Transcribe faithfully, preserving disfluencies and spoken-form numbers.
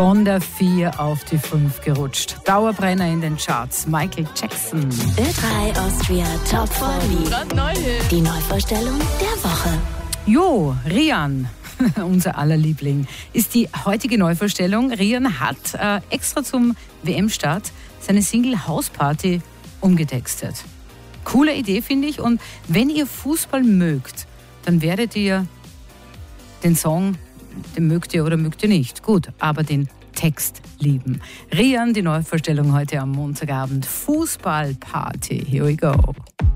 Von der vier auf die fünf gerutscht. Dauerbrenner in den Charts. Michael Jackson. Ö drei Austria Top vierzig. Die Neuvorstellung der Woche. Jo, Rian, unser aller Liebling, ist die heutige Neuvorstellung. Rian hat äh, extra zum W M-Start seine Single Hausparty umgetextet. Coole Idee, finde ich. Und wenn ihr Fußball mögt, dann werdet ihr den Song, den mögt ihr oder mögt ihr nicht. Gut, aber den Text lieben. Rian, die Neuvorstellung heute am Montagabend. Fußballparty. Here we go.